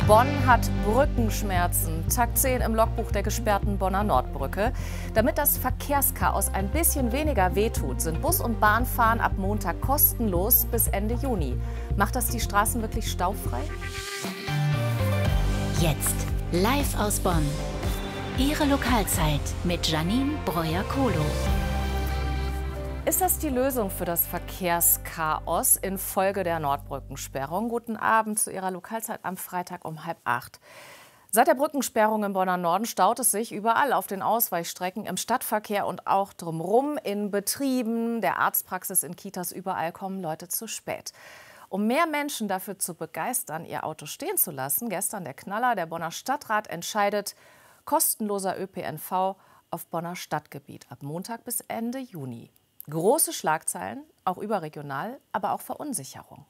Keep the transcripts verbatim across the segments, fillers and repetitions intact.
Bonn hat Brückenschmerzen. Tag zehn im Logbuch der gesperrten Bonner Nordbrücke. Damit das Verkehrschaos ein bisschen weniger wehtut, sind Bus- und Bahnfahren ab Montag kostenlos bis Ende Juni. Macht das die Straßen wirklich staufrei? Jetzt live aus Bonn. Ihre Lokalzeit mit Janine Breuer-Kohlo. Ist das die Lösung für das Verkehrschaos infolge der Nordbrückensperrung? Guten Abend zu Ihrer Lokalzeit am Freitag um halb acht. Seit der Brückensperrung im Bonner Norden staut es sich überall auf den Ausweichstrecken, im Stadtverkehr und auch drumherum, in Betrieben, der Arztpraxis, in Kitas, überall kommen Leute zu spät. Um mehr Menschen dafür zu begeistern, ihr Auto stehen zu lassen, gestern der Knaller, der Bonner Stadtrat entscheidet, kostenloser Ö P N V auf Bonner Stadtgebiet ab Montag bis Ende Juni. Große Schlagzeilen, auch überregional, aber auch Verunsicherung.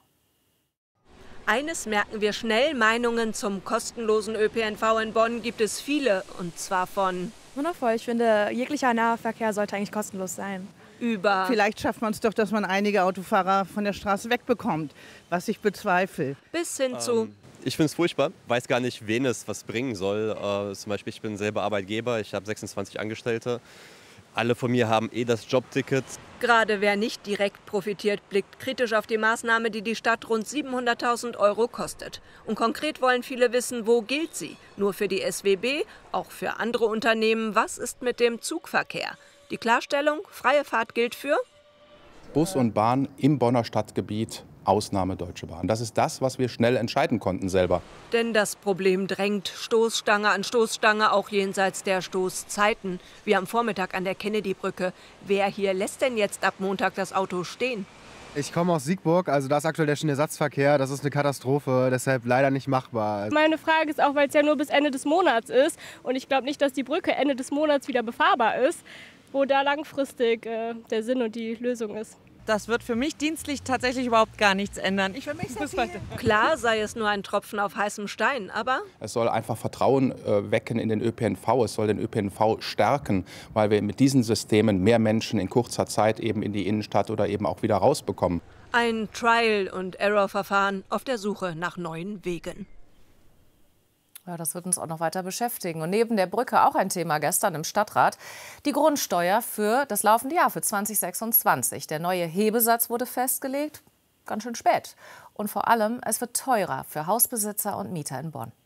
Eines merken wir schnell, Meinungen zum kostenlosen Ö P N V in Bonn gibt es viele, und zwar von wundervoll. Ich finde, jeglicher Nahverkehr sollte eigentlich kostenlos sein. Über Vielleicht schafft man es doch, dass man einige Autofahrer von der Straße wegbekommt, was ich bezweifle. Bis hin zu ähm, Ich finde es furchtbar, weiß gar nicht, wen es was bringen soll. Äh, zum Beispiel, ich bin selber Arbeitgeber, ich habe sechsundzwanzig Angestellte. Alle von mir haben eh das Jobticket. Gerade wer nicht direkt profitiert, blickt kritisch auf die Maßnahme, die die Stadt rund siebenhunderttausend Euro kostet. Und konkret wollen viele wissen, wo gilt sie? Nur für die S W B, auch für andere Unternehmen. Was ist mit dem Zugverkehr? Die Klarstellung, freie Fahrt gilt für Bus und Bahn im Bonner Stadtgebiet, Ausnahme Deutsche Bahn. Das ist das, was wir schnell entscheiden konnten selber. Denn das Problem drängt Stoßstange an Stoßstange, auch jenseits der Stoßzeiten, wie am Vormittag an der Kennedy-Brücke. Wer hier lässt denn jetzt ab Montag das Auto stehen? Ich komme aus Siegburg, also da ist aktuell der Schienenersatzverkehr. Das ist eine Katastrophe, deshalb leider nicht machbar. Meine Frage ist auch, weil es ja nur bis Ende des Monats ist und ich glaube nicht, dass die Brücke Ende des Monats wieder befahrbar ist, wo da langfristig äh, der Sinn und die Lösung ist. Das wird für mich dienstlich tatsächlich überhaupt gar nichts ändern. Ich vermisse das hier. Klar sei es nur ein Tropfen auf heißem Stein, aber Es soll einfach Vertrauen äh, wecken in den Ö P N V. Es soll den Ö P N V stärken, weil wir mit diesen Systemen mehr Menschen in kurzer Zeit eben in die Innenstadt oder eben auch wieder rausbekommen. ein Trial-and-Error-Verfahren auf der Suche nach neuen Wegen. Ja, das wird uns auch noch weiter beschäftigen. Und neben der Brücke auch ein Thema gestern im Stadtrat. Die Grundsteuer für das laufende Jahr, für zweitausendsechsundzwanzig. Der neue Hebesatz wurde festgelegt. Ganz schön spät. Und vor allem, es wird teurer für Hausbesitzer und Mieter in Bonn.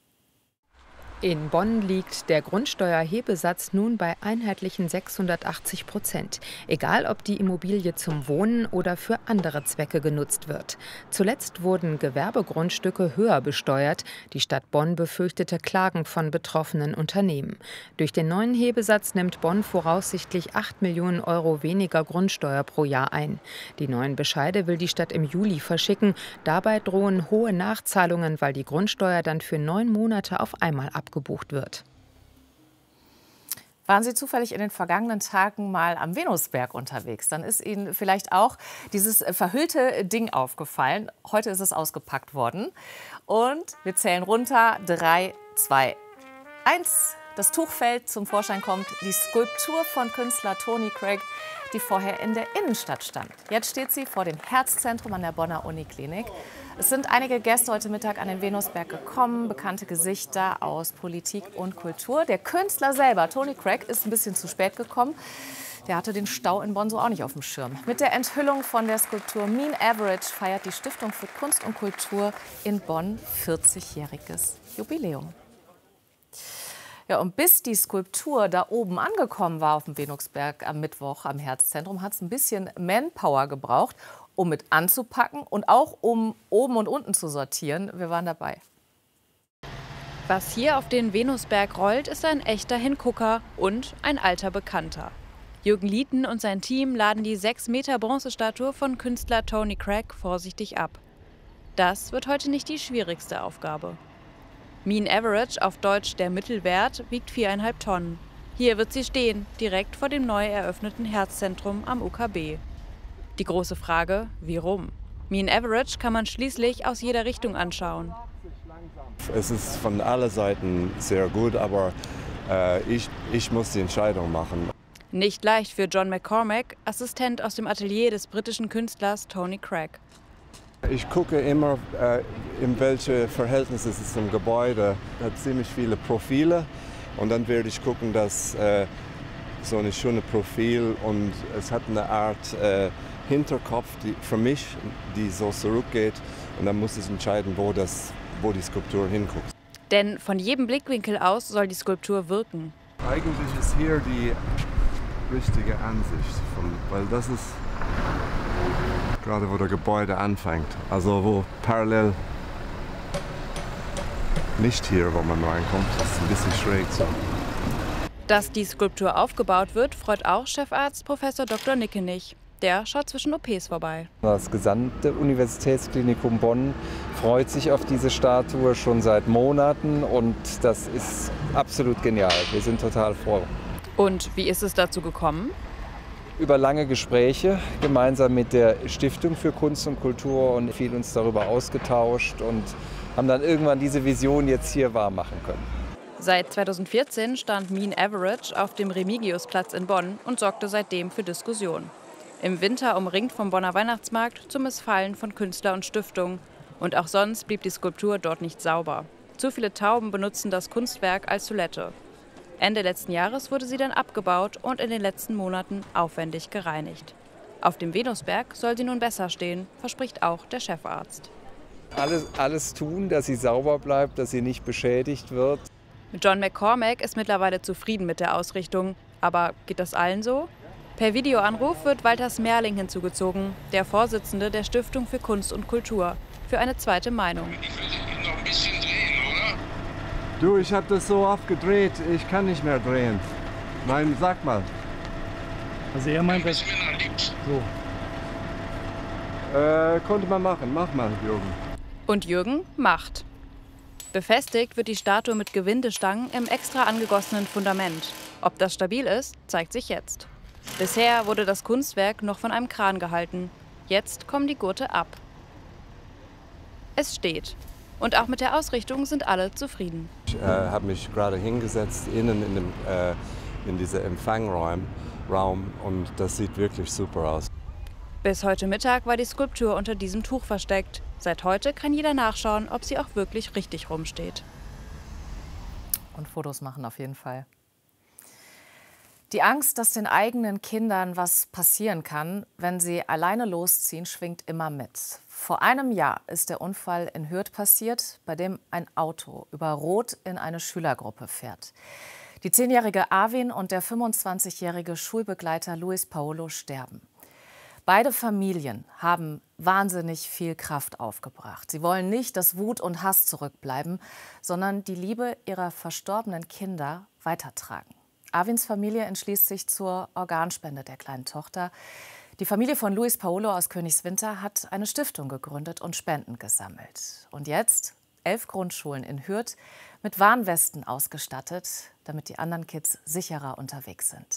In Bonn liegt der Grundsteuerhebesatz nun bei einheitlichen sechshundertachtzig Prozent. Egal, ob die Immobilie zum Wohnen oder für andere Zwecke genutzt wird. Zuletzt wurden Gewerbegrundstücke höher besteuert. Die Stadt Bonn befürchtete Klagen von betroffenen Unternehmen. Durch den neuen Hebesatz nimmt Bonn voraussichtlich acht Millionen Euro weniger Grundsteuer pro Jahr ein. Die neuen Bescheide will die Stadt im Juli verschicken. Dabei drohen hohe Nachzahlungen, weil die Grundsteuer dann für neun Monate auf einmal abgeht. gebucht wird. Waren Sie zufällig in den vergangenen Tagen mal am Venusberg unterwegs? Dann ist Ihnen vielleicht auch dieses verhüllte Ding aufgefallen. Heute ist es ausgepackt worden. Und wir zählen runter. Drei, zwei, eins. Das Tuch fällt, zum Vorschein kommt die Skulptur von Künstler Tony Craig, die vorher in der Innenstadt stand. Jetzt steht sie vor dem Herzzentrum an der Bonner Uniklinik. Es sind einige Gäste heute Mittag an den Venusberg gekommen, bekannte Gesichter aus Politik und Kultur. Der Künstler selber, Tony Craig, ist ein bisschen zu spät gekommen. Der hatte den Stau in Bonn so auch nicht auf dem Schirm. Mit der Enthüllung von der Skulptur Mean Average feiert die Stiftung für Kunst und Kultur in Bonn vierzigjähriges Jubiläum. Ja, und bis die Skulptur da oben angekommen war auf dem Venusberg am Mittwoch am Herzzentrum, hat es ein bisschen Manpower gebraucht, um mit anzupacken und auch um oben und unten zu sortieren. Wir waren dabei. Was hier auf den Venusberg rollt, ist ein echter Hingucker und ein alter Bekannter. Jürgen Lieten und sein Team laden die sechs Meter Bronzestatue von Künstler Tony Craig vorsichtig ab. Das wird heute nicht die schwierigste Aufgabe. Mean Average, auf Deutsch der Mittelwert, wiegt viereinhalb Tonnen. Hier wird sie stehen, direkt vor dem neu eröffneten Herzzentrum am U K B. Die große Frage, wie rum? Mean Average kann man schließlich aus jeder Richtung anschauen. Es ist von allen Seiten sehr gut, aber äh, ich, ich muss die Entscheidung machen. Nicht leicht für John McCormack, Assistent aus dem Atelier des britischen Künstlers Tony Craig. Ich gucke immer, äh, in welche Verhältnisse es ist zum Gebäude. Es hat ziemlich viele Profile und dann werde ich gucken, dass äh, so ein schönes Profil und es hat eine Art äh, Hinterkopf die, für mich, die so zurückgeht und dann muss ich entscheiden, wo, das, wo die Skulptur hinguckt. Denn von jedem Blickwinkel aus soll die Skulptur wirken. Eigentlich ist hier die richtige Ansicht, von, weil das ist gerade wo das Gebäude anfängt, also wo parallel, nicht hier, wo man reinkommt, das ist ein bisschen schräg so. Dass die Skulptur aufgebaut wird, freut auch Chefarzt Professor Doktor Nickenich. Der schaut zwischen O Ps vorbei. Das gesamte Universitätsklinikum Bonn freut sich auf diese Statue schon seit Monaten und das ist absolut genial. Wir sind total froh. Und wie ist es dazu gekommen? Über lange Gespräche gemeinsam mit der Stiftung für Kunst und Kultur und viel uns darüber ausgetauscht und haben dann irgendwann diese Vision jetzt hier wahr machen können. Seit zweitausendvierzehn stand Mean Average auf dem Remigiusplatz in Bonn und sorgte seitdem für Diskussionen. Im Winter umringt vom Bonner Weihnachtsmarkt zum Missfallen von Künstler und Stiftungen. Und auch sonst blieb die Skulptur dort nicht sauber. Zu viele Tauben benutzten das Kunstwerk als Toilette. Ende letzten Jahres wurde sie dann abgebaut und in den letzten Monaten aufwendig gereinigt. Auf dem Venusberg soll sie nun besser stehen, verspricht auch der Chefarzt. Alles, alles tun, dass sie sauber bleibt, dass sie nicht beschädigt wird. John McCormack ist mittlerweile zufrieden mit der Ausrichtung. Aber geht das allen so? Per Videoanruf wird Walter Smerling hinzugezogen, der Vorsitzende der Stiftung für Kunst und Kultur, für eine zweite Meinung. Ich will noch ein bisschen drehen, oder? Du, ich habe das so oft gedreht, ich kann nicht mehr drehen. Nein, sag mal. Also er meint, dass mir nach links. So. Äh, konnte man machen. Mach mal, Jürgen. Und Jürgen macht. Befestigt wird die Statue mit Gewindestangen im extra angegossenen Fundament. Ob das stabil ist, zeigt sich jetzt. Bisher wurde das Kunstwerk noch von einem Kran gehalten. Jetzt kommen die Gurte ab. Es steht. Und auch mit der Ausrichtung sind alle zufrieden. Ich äh, habe mich gerade hingesetzt, innen in, dem, äh, in diesem Empfangsraum Raum, und das sieht wirklich super aus. Bis heute Mittag war die Skulptur unter diesem Tuch versteckt. Seit heute kann jeder nachschauen, ob sie auch wirklich richtig rumsteht. Und Fotos machen auf jeden Fall. Die Angst, dass den eigenen Kindern was passieren kann, wenn sie alleine losziehen, schwingt immer mit. Vor einem Jahr ist der Unfall in Hürth passiert, bei dem ein Auto über Rot in eine Schülergruppe fährt. Die zehnjährige Arvin und der fünfundzwanzigjährige Schulbegleiter Luis Paolo sterben. Beide Familien haben wahnsinnig viel Kraft aufgebracht. Sie wollen nicht, dass Wut und Hass zurückbleiben, sondern die Liebe ihrer verstorbenen Kinder weitertragen. Arvins Familie entschließt sich zur Organspende der kleinen Tochter. Die Familie von Luis Paolo aus Königswinter hat eine Stiftung gegründet und Spenden gesammelt. Und jetzt elf Grundschulen in Hürth mit Warnwesten ausgestattet, damit die anderen Kids sicherer unterwegs sind.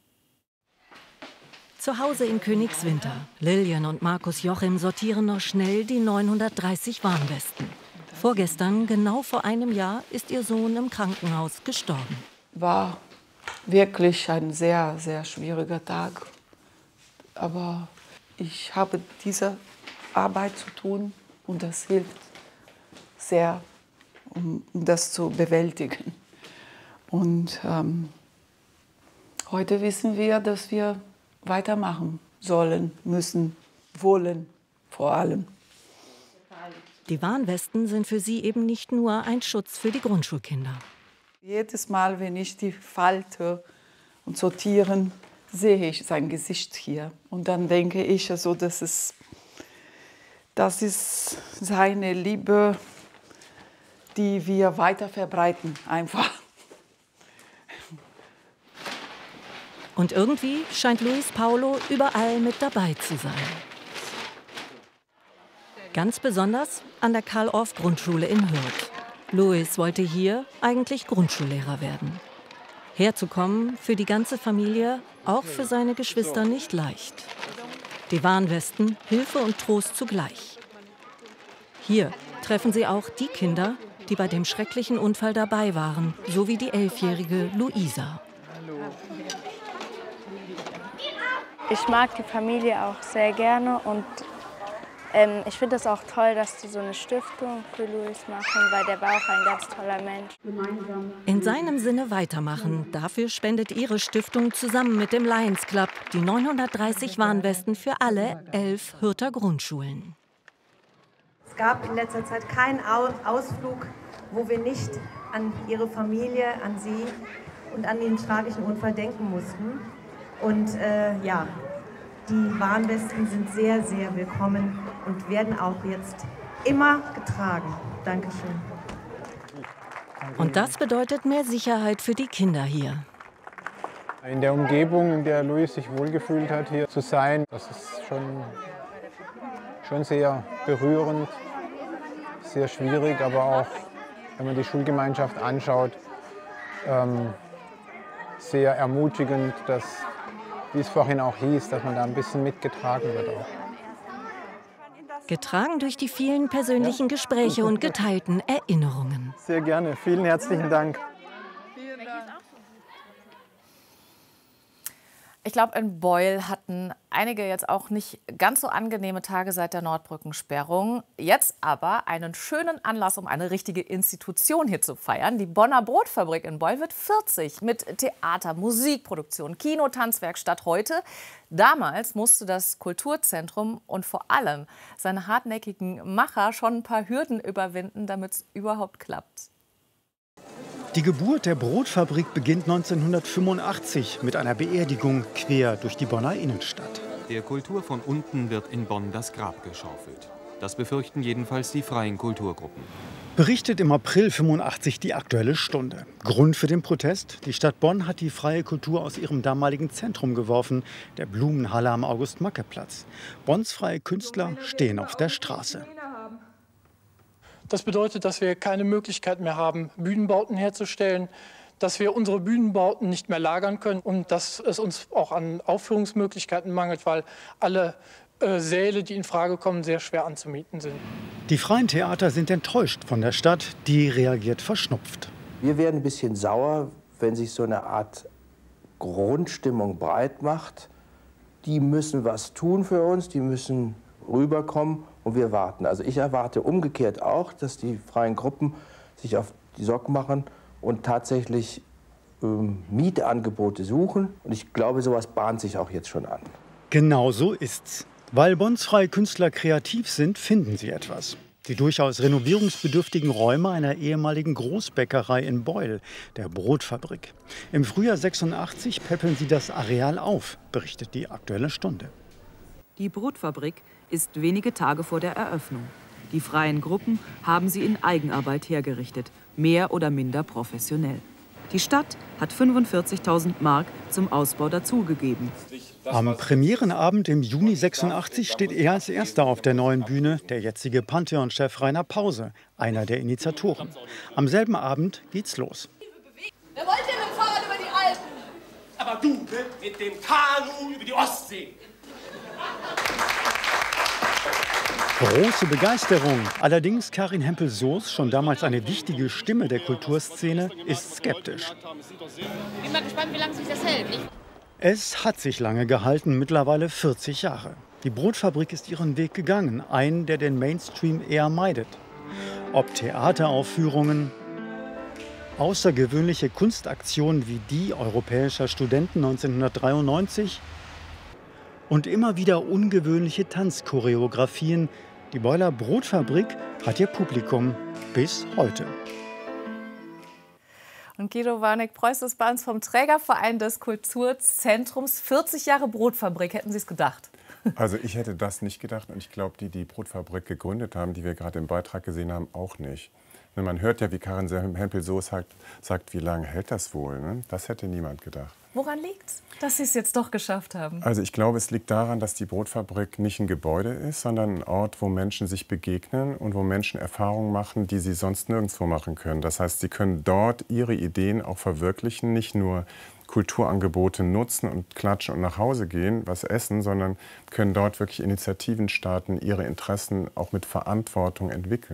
Zu Hause in Königswinter. Lilian und Markus Jochim sortieren noch schnell die neunhundertdreißig Warnwesten. Vorgestern, genau vor einem Jahr, ist ihr Sohn im Krankenhaus gestorben. War wirklich ein sehr, sehr schwieriger Tag. Aber ich habe diese Arbeit zu tun und das hilft sehr, um das zu bewältigen. Und ähm, heute wissen wir, dass wir weitermachen sollen, müssen, wollen vor allem. Die Warnwesten sind für sie eben nicht nur ein Schutz für die Grundschulkinder. Jedes Mal, wenn ich die falte und sortieren, sehe ich sein Gesicht hier. Und dann denke ich, also, das ist, das ist seine Liebe, die wir weiter verbreiten, einfach. Und irgendwie scheint Luis Paolo überall mit dabei zu sein. Ganz besonders an der Karl-Orff-Grundschule in Hürth. Luis wollte hier eigentlich Grundschullehrer werden. Herzukommen für die ganze Familie, auch für seine Geschwister nicht leicht. Die Warnwesten, Hilfe und Trost zugleich. Hier treffen sie auch die Kinder, die bei dem schrecklichen Unfall dabei waren, so wie die elfjährige Luisa. Ich mag die Familie auch sehr gerne und Ähm, ich finde es auch toll, dass die so eine Stiftung für Louis machen, weil der war auch ein ganz toller Mensch. In seinem Sinne weitermachen. Dafür spendet ihre Stiftung zusammen mit dem Lions Club die neunhundertdreißig Warnwesten für alle elf Hürther Grundschulen. Es gab in letzter Zeit keinen Ausflug, wo wir nicht an ihre Familie, an sie und an den tragischen Unfall denken mussten. Und äh, ja, die Warnwesten sind sehr, sehr willkommen und werden auch jetzt immer getragen. Dankeschön. Und das bedeutet mehr Sicherheit für die Kinder hier. In der Umgebung, in der Louis sich wohlgefühlt hat, hier zu sein, das ist schon, schon sehr berührend, sehr schwierig, aber auch, wenn man die Schulgemeinschaft anschaut, ähm, sehr ermutigend, dass, wie es vorhin auch hieß, dass man da ein bisschen mitgetragen wird auch. Getragen durch die vielen persönlichen Gespräche und geteilten Erinnerungen. Sehr gerne. Vielen herzlichen Dank. Ich glaube, in Beul hatten einige jetzt auch nicht ganz so angenehme Tage seit der Nordbrückensperrung. Jetzt aber einen schönen Anlass, um eine richtige Institution hier zu feiern. Die Bonner Brotfabrik in Beul wird vierzig mit Theater, Musikproduktion, Kino, Tanzwerkstatt heute. Damals musste das Kulturzentrum und vor allem seine hartnäckigen Macher schon ein paar Hürden überwinden, damit es überhaupt klappt. Die Geburt der Brotfabrik beginnt neunzehnhundertfünfundachtzig mit einer Beerdigung quer durch die Bonner Innenstadt. Der Kultur von unten wird in Bonn das Grab geschaufelt. Das befürchten jedenfalls die freien Kulturgruppen. Berichtet im April fünfundachtzig die Aktuelle Stunde. Grund für den Protest? Die Stadt Bonn hat die freie Kultur aus ihrem damaligen Zentrum geworfen, der Blumenhalle am August-Macke-Platz. Bonns freie Künstler stehen auf der Straße. Das bedeutet, dass wir keine Möglichkeit mehr haben, Bühnenbauten herzustellen, dass wir unsere Bühnenbauten nicht mehr lagern können und dass es uns auch an Aufführungsmöglichkeiten mangelt, weil alle äh, Säle, die in Frage kommen, sehr schwer anzumieten sind. Die freien Theater sind enttäuscht von der Stadt, die reagiert verschnupft. Wir werden ein bisschen sauer, wenn sich so eine Art Grundstimmung breit macht. Die müssen was tun für uns, die müssen rüberkommen und wir warten. Also ich erwarte umgekehrt auch, dass die freien Gruppen sich auf die Socken machen und tatsächlich ähm, Mietangebote suchen. Und ich glaube, sowas bahnt sich auch jetzt schon an. Genau so ist's. Weil Bonns freie Künstler kreativ sind, finden sie etwas. Die durchaus renovierungsbedürftigen Räume einer ehemaligen Großbäckerei in Beul, der Brotfabrik. Im Frühjahr sechsundachtzig peppeln sie das Areal auf, berichtet die Aktuelle Stunde. Die Brotfabrik ist wenige Tage vor der Eröffnung. Die freien Gruppen haben sie in Eigenarbeit hergerichtet, mehr oder minder professionell. Die Stadt hat fünfundvierzigtausend Mark zum Ausbau dazugegeben. Am Premierenabend im Juni sechsundachtzig steht er als Erster auf der neuen Bühne, der jetzige Pantheon-Chef Rainer Pause, einer der Initiatoren. Am selben Abend geht's los. Wer wollte denn mit dem Fahrrad über die Alpen? Aber du mit dem Kanu über die Ostsee. Große Begeisterung. Allerdings Karin Hempel-Soos, schon damals eine wichtige Stimme der Kulturszene, ist skeptisch. Ich bin mal gespannt, wie lange sich das hält. Nicht? Es hat sich lange gehalten, mittlerweile vierzig Jahre. Die Brotfabrik ist ihren Weg gegangen, einen, der den Mainstream eher meidet. Ob Theateraufführungen, außergewöhnliche Kunstaktionen wie die europäischer Studenten neunzehnhundertdreiundneunzig und immer wieder ungewöhnliche Tanzchoreografien. Die Beuler Brotfabrik hat ihr Publikum bis heute. Und Guido Warneck-Preuß ist bei uns vom Trägerverein des Kulturzentrums. vierzig Jahre Brotfabrik, hätten Sie es gedacht? Also ich hätte das nicht gedacht und ich glaube, die die Brotfabrik gegründet haben, die wir gerade im Beitrag gesehen haben, auch nicht. Man hört ja, wie Karin Hempel-Soos sagt, sagt, wie lange hält das wohl? Ne? Das hätte niemand gedacht. Woran liegt's, dass Sie es jetzt doch geschafft haben? Also ich glaube, es liegt daran, dass die Brotfabrik nicht ein Gebäude ist, sondern ein Ort, wo Menschen sich begegnen und wo Menschen Erfahrungen machen, die sie sonst nirgendwo machen können. Das heißt, sie können dort ihre Ideen auch verwirklichen, nicht nur Kulturangebote nutzen und klatschen und nach Hause gehen, was essen, sondern können dort wirklich Initiativen starten, ihre Interessen auch mit Verantwortung entwickeln.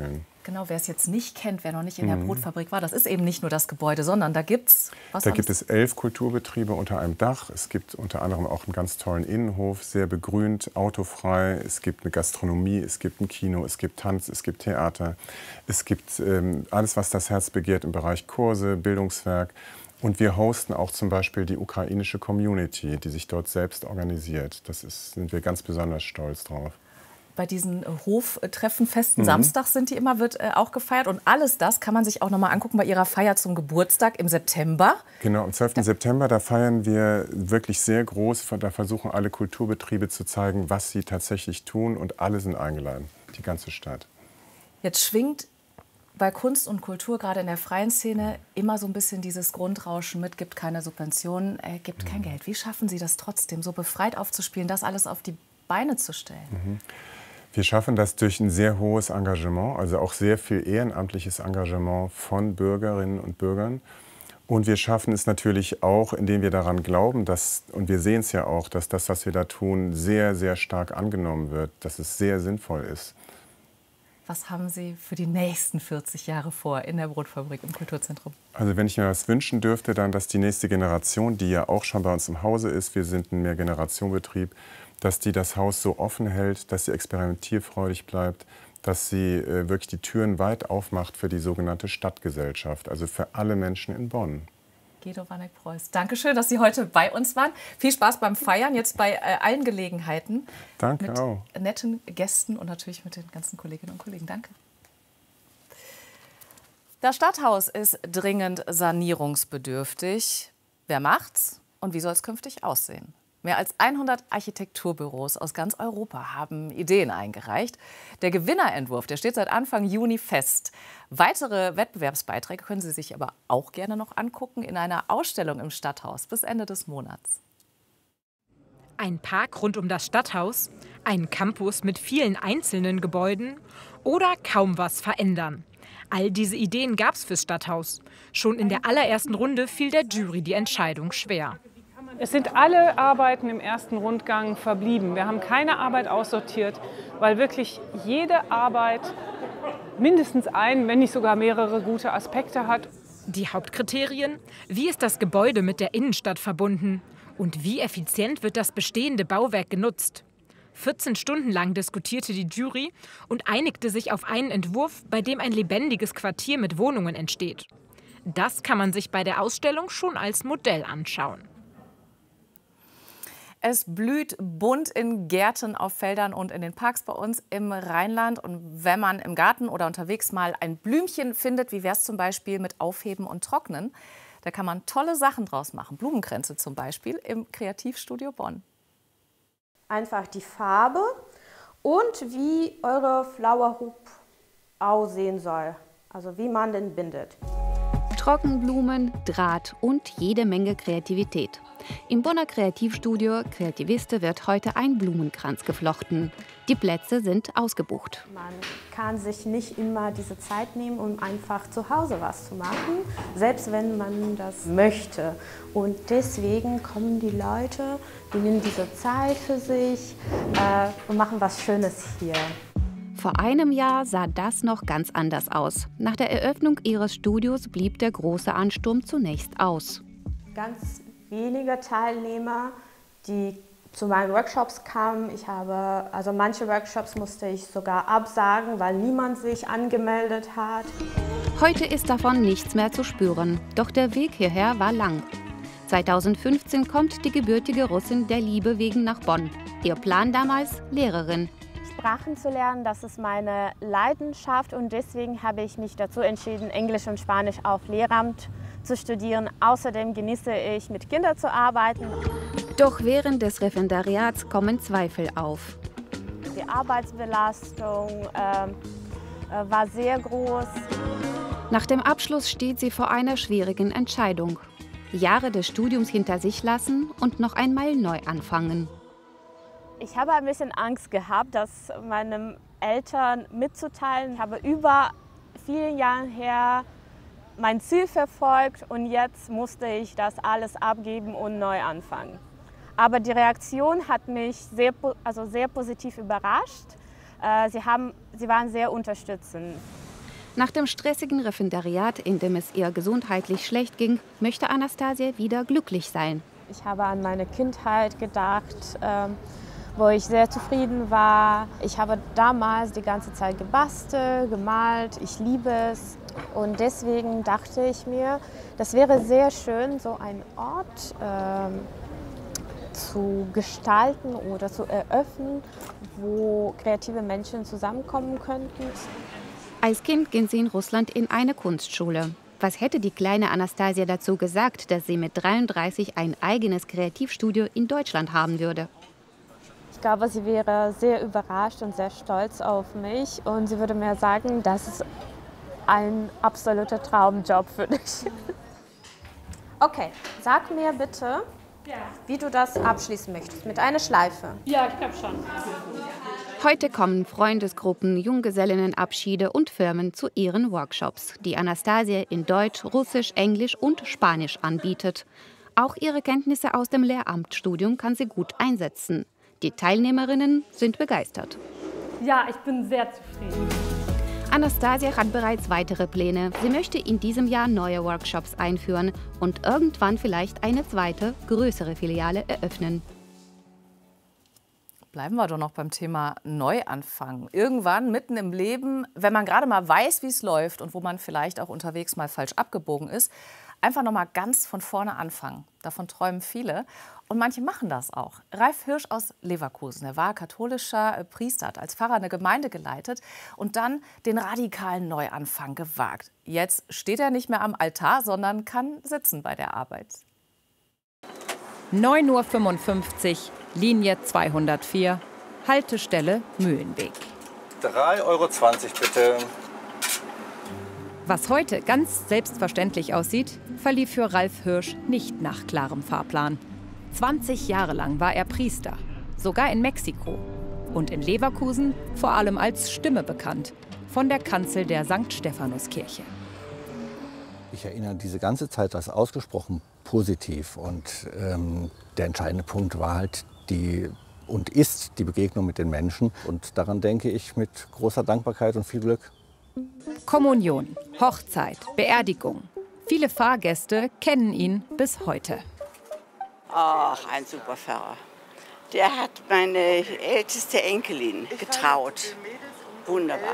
genau, wer es jetzt nicht kennt, wer noch nicht in der Brotfabrik war, das ist eben nicht nur das Gebäude, sondern da gibt's was Da gibt es elf Kulturbetriebe unter einem Dach. Es gibt unter anderem auch einen ganz tollen Innenhof, sehr begrünt, autofrei. Es gibt eine Gastronomie, es gibt ein Kino, es gibt Tanz, es gibt Theater. Es gibt ähm, alles, was das Herz begehrt im Bereich Kurse, Bildungswerk. Und wir hosten auch zum Beispiel die ukrainische Community, die sich dort selbst organisiert. Das ist, sind wir ganz besonders stolz drauf. Bei diesen Hoftreffen, festen Mhm. Samstags sind die immer, wird äh, auch gefeiert. Und alles das kann man sich auch noch mal angucken bei Ihrer Feier zum Geburtstag im September. Genau, am zwölften September, da feiern wir wirklich sehr groß. Da versuchen alle Kulturbetriebe zu zeigen, was sie tatsächlich tun. Und alle sind eingeladen, die ganze Stadt. Jetzt schwingt bei Kunst und Kultur, gerade in der freien Szene, immer so ein bisschen dieses Grundrauschen mit, gibt keine Subventionen, äh, gibt kein Geld. Wie schaffen Sie das trotzdem, so befreit aufzuspielen, das alles auf die Beine zu stellen? Mhm. Wir schaffen das durch ein sehr hohes Engagement, also auch sehr viel ehrenamtliches Engagement von Bürgerinnen und Bürgern. Und wir schaffen es natürlich auch, indem wir daran glauben, dass, und wir sehen es ja auch, dass das, was wir da tun, sehr, sehr stark angenommen wird, dass es sehr sinnvoll ist. Was haben Sie für die nächsten vierzig Jahre vor in der Brotfabrik im Kulturzentrum? Also wenn ich mir was wünschen dürfte, dann, dass die nächste Generation, die ja auch schon bei uns im Hause ist, wir sind ein Mehrgenerationenbetrieb, dass die das Haus so offen hält, dass sie experimentierfreudig bleibt, dass sie äh, wirklich die Türen weit aufmacht für die sogenannte Stadtgesellschaft, also für alle Menschen in Bonn. Guido Wanek-Preuß, danke schön, dass Sie heute bei uns waren. Viel Spaß beim Feiern, jetzt bei äh, allen Gelegenheiten. Danke mit auch. Netten Gästen und natürlich mit den ganzen Kolleginnen und Kollegen. Danke. Das Stadthaus ist dringend sanierungsbedürftig. Wer macht's und wie soll es künftig aussehen? Mehr als hundert Architekturbüros aus ganz Europa haben Ideen eingereicht. Der Gewinnerentwurf, der steht seit Anfang Juni fest. Weitere Wettbewerbsbeiträge können Sie sich aber auch gerne noch angucken in einer Ausstellung im Stadthaus bis Ende des Monats. Ein Park rund um das Stadthaus, ein Campus mit vielen einzelnen Gebäuden oder kaum was verändern. All diese Ideen gab es fürs Stadthaus. Schon in der allerersten Runde fiel der Jury die Entscheidung schwer. Es sind alle Arbeiten im ersten Rundgang verblieben. Wir haben keine Arbeit aussortiert, weil wirklich jede Arbeit mindestens einen, wenn nicht sogar mehrere gute Aspekte hat. Die Hauptkriterien: Wie ist das Gebäude mit der Innenstadt verbunden? Und wie effizient wird das bestehende Bauwerk genutzt? vierzehn Stunden lang diskutierte die Jury und einigte sich auf einen Entwurf, bei dem ein lebendiges Quartier mit Wohnungen entsteht. Das kann man sich bei der Ausstellung schon als Modell anschauen. Es blüht bunt in Gärten, auf Feldern und in den Parks bei uns im Rheinland. Und wenn man im Garten oder unterwegs mal ein Blümchen findet, wie wäre es zum Beispiel mit Aufheben und Trocknen, da kann man tolle Sachen draus machen. Blumenkränze zum Beispiel im Kreativstudio Bonn. Einfach die Farbe und wie eure Flower Hoop aussehen soll, also wie man den bindet. Trockenblumen, Draht und jede Menge Kreativität. Im Bonner Kreativstudio Kreativiste wird heute ein Blumenkranz geflochten. Die Plätze sind ausgebucht. Man kann sich nicht immer diese Zeit nehmen, um einfach zu Hause was zu machen, selbst wenn man das möchte. Und deswegen kommen die Leute, die nehmen diese Zeit für sich äh, und machen was Schönes hier. Vor einem Jahr sah das noch ganz anders aus. Nach der Eröffnung ihres Studios blieb der große Ansturm zunächst aus. Ganz wenige Teilnehmer, die zu meinen Workshops kamen. Ich habe, also manche Workshops musste ich sogar absagen, weil niemand sich angemeldet hat. Heute ist davon nichts mehr zu spüren. Doch der Weg hierher war lang. zweitausendfünfzehn kommt die gebürtige Russin der Liebe wegen nach Bonn. Ihr Plan damals: Lehrerin. Sprachen zu lernen, das ist meine Leidenschaft und deswegen habe ich mich dazu entschieden, Englisch und Spanisch auf Lehramt zu studieren. Außerdem genieße ich, mit Kindern zu arbeiten. Doch während des Referendariats kommen Zweifel auf. Die Arbeitsbelastung äh, äh, war sehr groß. Nach dem Abschluss steht sie vor einer schwierigen Entscheidung. Jahre des Studiums hinter sich lassen und noch einmal neu anfangen. Ich habe ein bisschen Angst gehabt, das meinen Eltern mitzuteilen. Ich habe über vielen Jahren her mein Ziel verfolgt und jetzt musste ich das alles abgeben und neu anfangen. Aber die Reaktion hat mich sehr, also sehr positiv überrascht. Sie, haben, sie waren sehr unterstützend. Nach dem stressigen Referendariat, in dem es ihr gesundheitlich schlecht ging, möchte Anastasia wieder glücklich sein. Ich habe an meine Kindheit gedacht, ähm, wo ich sehr zufrieden war. Ich habe damals die ganze Zeit gebastelt, gemalt, ich liebe es. Und deswegen dachte ich mir, das wäre sehr schön, so einen Ort ähm, zu gestalten oder zu eröffnen, wo kreative Menschen zusammenkommen könnten. Als Kind ging sie in Russland in eine Kunstschule. Was hätte die kleine Anastasia dazu gesagt, dass sie mit dreiunddreißig ein eigenes Kreativstudio in Deutschland haben würde? Ich glaube, sie wäre sehr überrascht und sehr stolz auf mich. Und sie würde mir sagen, das ist ein absoluter Traumjob für dich. Okay, sag mir bitte, wie du das abschließen möchtest. Mit einer Schleife. Ja, ich glaube schon. Heute kommen Freundesgruppen, Junggesellinnenabschiede und Firmen zu ihren Workshops, die Anastasia in Deutsch, Russisch, Englisch und Spanisch anbietet. Auch ihre Kenntnisse aus dem Lehramtsstudium kann sie gut einsetzen. Die Teilnehmerinnen sind begeistert. Ja, ich bin sehr zufrieden. Anastasia hat bereits weitere Pläne. Sie möchte in diesem Jahr neue Workshops einführen und irgendwann vielleicht eine zweite, größere Filiale eröffnen. Bleiben wir doch noch beim Thema Neuanfang. Irgendwann mitten im Leben, wenn man gerade mal weiß, wie es läuft und wo man vielleicht auch unterwegs mal falsch abgebogen ist, einfach noch mal ganz von vorne anfangen. Davon träumen viele und manche machen das auch. Ralf Hirsch aus Leverkusen, er war katholischer Priester, hat als Pfarrer eine Gemeinde geleitet und dann den radikalen Neuanfang gewagt. Jetzt steht er nicht mehr am Altar, sondern kann sitzen bei der Arbeit. neun Uhr fünfundfünfzig, Linie zweihundertvier, Haltestelle Mühlenweg. drei Euro zwanzig bitte. Was heute ganz selbstverständlich aussieht, verlief für Ralf Hirsch nicht nach klarem Fahrplan. zwanzig Jahre lang war er Priester, sogar in Mexiko. Und in Leverkusen vor allem als Stimme bekannt, von der Kanzel der Sankt Stephanuskirche. Ich erinnere diese ganze Zeit als ausgesprochen positiv. Und ähm, der entscheidende Punkt war halt die und ist die Begegnung mit den Menschen. Und daran denke ich mit großer Dankbarkeit und viel Glück. Kommunion, Hochzeit, Beerdigung. Viele Fahrgäste kennen ihn bis heute. Ach, ein super Pfarrer. Der hat meine älteste Enkelin getraut. Wunderbar.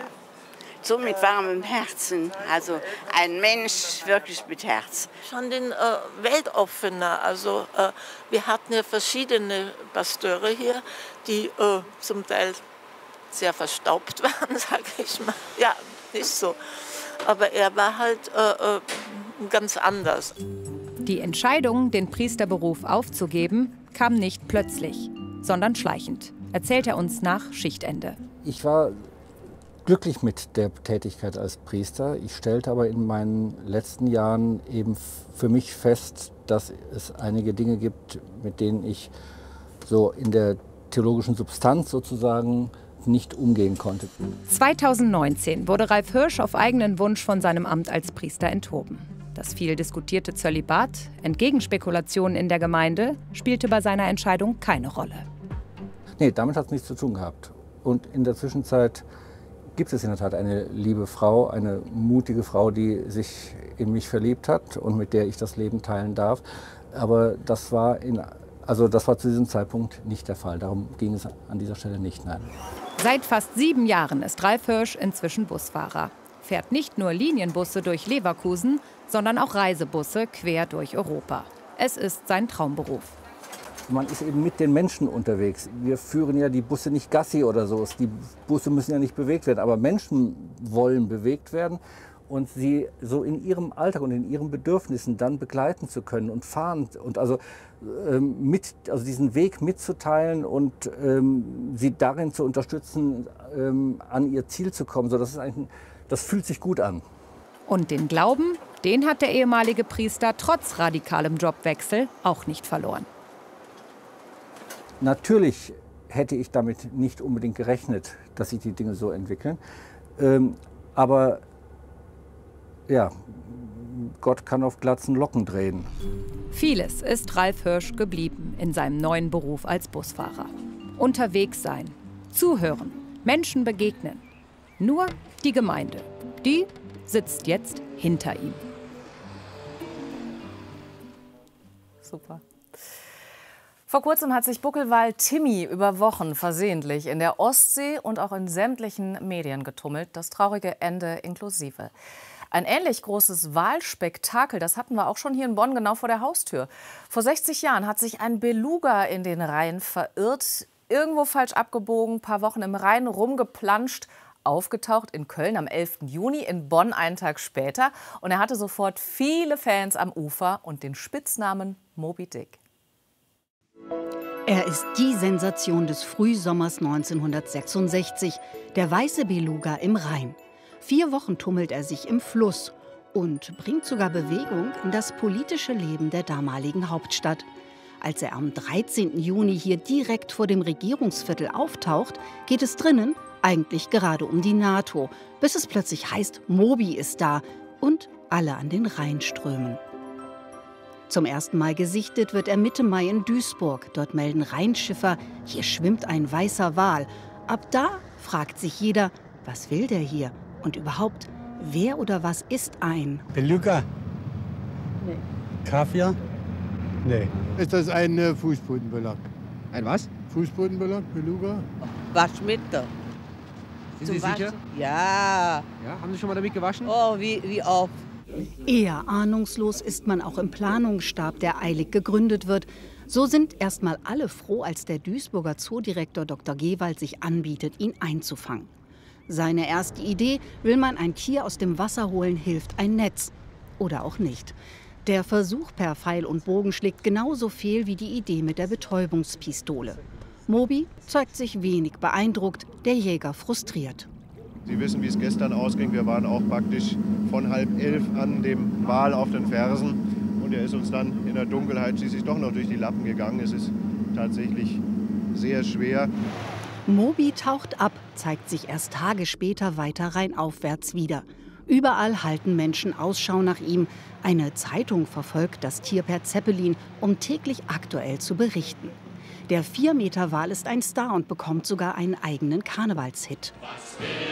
So mit warmem Herzen. Also ein Mensch wirklich mit Herz. Schon den äh, weltoffener. Also äh, wir hatten ja verschiedene Pasteure hier, die äh, zum Teil sehr verstaubt waren, sage ich mal. Ja, nicht so. Aber er war halt äh, äh, ganz anders. Die Entscheidung, den Priesterberuf aufzugeben, kam nicht plötzlich, sondern schleichend, erzählt er uns nach Schichtende. Ich war glücklich mit der Tätigkeit als Priester. Ich stellte aber in meinen letzten Jahren eben für mich fest, dass es einige Dinge gibt, mit denen ich so in der theologischen Substanz sozusagen nicht umgehen konnte. zweitausendneunzehn wurde Ralf Hirsch auf eigenen Wunsch von seinem Amt als Priester enthoben. Das viel diskutierte Zölibat, entgegen Spekulationen in der Gemeinde, spielte bei seiner Entscheidung keine Rolle. Nee, damit hat es nichts zu tun gehabt. Und in der Zwischenzeit gibt es in der Tat eine liebe Frau, eine mutige Frau, die sich in mich verliebt hat und mit der ich das Leben teilen darf. Aber das war, in, also das war zu diesem Zeitpunkt nicht der Fall. Darum ging es an dieser Stelle nicht, nein. Seit fast sieben Jahren ist Ralf Hirsch inzwischen Busfahrer. Fährt nicht nur Linienbusse durch Leverkusen, sondern auch Reisebusse quer durch Europa. Es ist sein Traumberuf. Man ist eben mit den Menschen unterwegs. Wir führen ja die Busse nicht Gassi oder so. Die Busse müssen ja nicht bewegt werden, aber Menschen wollen bewegt werden. Und sie so in ihrem Alltag und in ihren Bedürfnissen dann begleiten zu können und fahren und also, ähm, mit, also diesen Weg mitzuteilen und ähm, sie darin zu unterstützen, ähm, an ihr Ziel zu kommen. So, das, ist eigentlich, das fühlt sich gut an. Und den Glauben, den hat der ehemalige Priester trotz radikalem Jobwechsel auch nicht verloren. Natürlich hätte ich damit nicht unbedingt gerechnet, dass sich die Dinge so entwickeln. Ähm, aber ja, Gott kann auf glatzen Locken drehen. Vieles ist Ralf Hirsch geblieben in seinem neuen Beruf als Busfahrer. Unterwegs sein, zuhören, Menschen begegnen. Nur die Gemeinde, die sitzt jetzt hinter ihm. Super. Vor kurzem hat sich Buckelwal Timmy über Wochen versehentlich in der Ostsee und auch in sämtlichen Medien getummelt, das traurige Ende inklusive. Ein ähnlich großes Walspektakel, das hatten wir auch schon hier in Bonn, genau vor der Haustür. Vor sechzig Jahren hat sich ein Beluga in den Rhein verirrt, irgendwo falsch abgebogen, ein paar Wochen im Rhein rumgeplanscht, aufgetaucht in Köln am elften Juni, in Bonn einen Tag später. Und er hatte sofort viele Fans am Ufer und den Spitznamen Moby Dick. Er ist die Sensation des Frühsommers neunzehnhundertsechsundsechzig, der weiße Beluga im Rhein. Vier Wochen tummelt er sich im Fluss und bringt sogar Bewegung in das politische Leben der damaligen Hauptstadt. Als er am dreizehnten Juni hier direkt vor dem Regierungsviertel auftaucht, geht es drinnen eigentlich gerade um die NATO, bis es plötzlich heißt, Moby ist da und alle an den Rhein strömen. Zum ersten Mal gesichtet wird er Mitte Mai in Duisburg. Dort melden Rheinschiffer, hier schwimmt ein weißer Wal. Ab da fragt sich jeder, was will der hier? Und überhaupt, wer oder was ist ein Beluga? Nee. Kaviar? Nee. Ist das ein äh, Fußbodenbelag? Ein was? Fußbodenbelag, Beluga? Waschmittel. Sind Sie sicher? Ja. Ja. Haben Sie schon mal damit gewaschen? Oh, wie, wie oft. Eher ahnungslos ist man auch im Planungsstab, der eilig gegründet wird. So sind erst mal alle froh, als der Duisburger Zoodirektor Doktor Gewald sich anbietet, ihn einzufangen. Seine erste Idee: will man ein Tier aus dem Wasser holen, hilft ein Netz. Oder auch nicht. Der Versuch per Pfeil und Bogen schlägt genauso fehl wie die Idee mit der Betäubungspistole. Moby zeigt sich wenig beeindruckt, der Jäger frustriert. Sie wissen, wie es gestern ausging. Wir waren auch praktisch von halb elf an dem Wal auf den Fersen. Und er ist uns dann in der Dunkelheit schließlich doch noch durch die Lappen gegangen. Es ist tatsächlich sehr schwer. Moby taucht ab, zeigt sich erst Tage später weiter rheinaufwärts wieder. Überall halten Menschen Ausschau nach ihm. Eine Zeitung verfolgt das Tier per Zeppelin, um täglich aktuell zu berichten. Der vier Meter Wal ist ein Star und bekommt sogar einen eigenen Karnevalshit.